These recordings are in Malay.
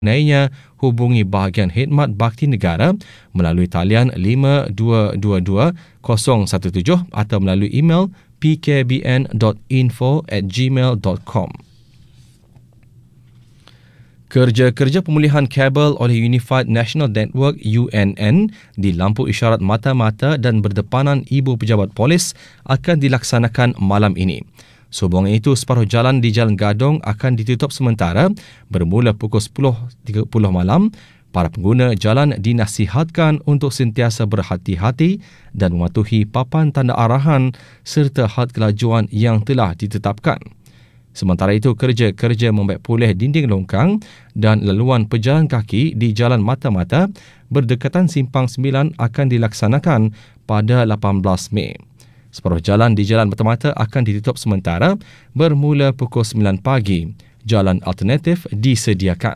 mengenainya, hubungi bahagian khidmat bakti negara melalui talian 5222 017 atau melalui email pkbn.info@gmail.com. Kerja-kerja pemulihan kabel oleh Unified National Network UNN di lampu isyarat mata-mata dan berdepanan Ibu Pejabat Polis akan dilaksanakan malam ini. Sehubungan itu, separuh jalan di Jalan Gadong akan ditutup sementara bermula pukul 10.30 malam. Para pengguna jalan dinasihatkan untuk sentiasa berhati-hati dan mematuhi papan tanda arahan serta had kelajuan yang telah ditetapkan. Sementara itu, kerja-kerja membaik pulih dinding longkang dan laluan pejalan kaki di Jalan Mata-Mata berdekatan Simpang 9 akan dilaksanakan pada 18 Mei. Separuh jalan di Jalan Mata-Mata akan ditutup sementara bermula pukul 9 pagi. Jalan alternatif disediakan.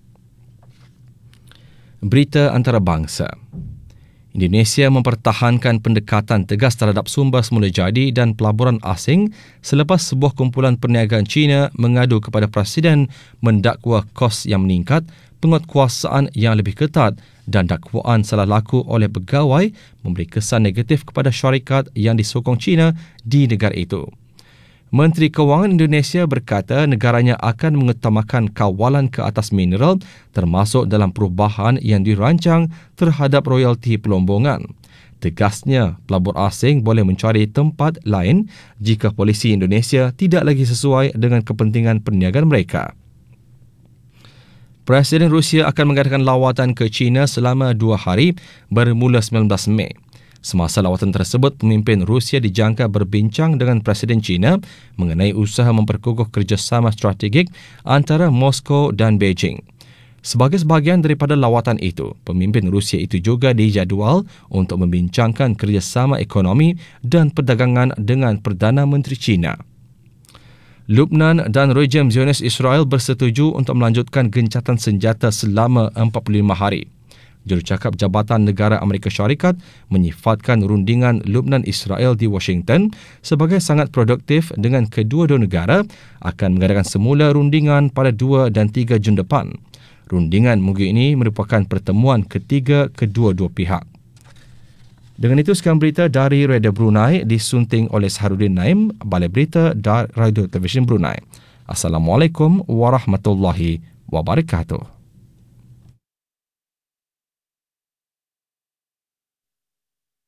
Berita antarabangsa. Indonesia mempertahankan pendekatan tegas terhadap sumber semula jadi dan pelaburan asing selepas sebuah kumpulan perniagaan China mengadu kepada Presiden mendakwa kos yang meningkat, penguatkuasaan yang lebih ketat dan dakwaan salah laku oleh pegawai memberi kesan negatif kepada syarikat yang disokong China di negara itu. Menteri Kewangan Indonesia berkata negaranya akan mengutamakan kawalan ke atas mineral termasuk dalam perubahan yang dirancang terhadap royalti pelombongan. Tegasnya, pelabur asing boleh mencari tempat lain jika polisi Indonesia tidak lagi sesuai dengan kepentingan perniagaan mereka. Presiden Rusia akan mengadakan lawatan ke China selama 2 hari bermula 19 Mei. Semasa lawatan tersebut, pemimpin Rusia dijangka berbincang dengan Presiden China mengenai usaha memperkukuh kerjasama strategik antara Moskow dan Beijing. Sebagai sebahagian daripada lawatan itu, pemimpin Rusia itu juga dijadual untuk membincangkan kerjasama ekonomi dan perdagangan dengan Perdana Menteri China. Lebanon dan rejim Zionis Israel bersetuju untuk melanjutkan gencatan senjata selama 45 hari. Jurucakap Jabatan Negara Amerika Syarikat menyifatkan rundingan Lebanon Israel di Washington sebagai sangat produktif dengan kedua-dua negara akan mengadakan semula rundingan pada 2 dan 3 Jun depan. Rundingan minggu ini merupakan pertemuan ketiga kedua-dua pihak. Dengan itu, sekian berita dari Radio Brunei disunting oleh Saharudin Naim, Balai Berita Radio Televisyen Brunei. Assalamualaikum warahmatullahi wabarakatuh.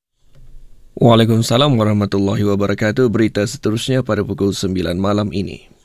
Waalaikumsalam warahmatullahi wabarakatuh. Berita seterusnya pada pukul 9 malam ini.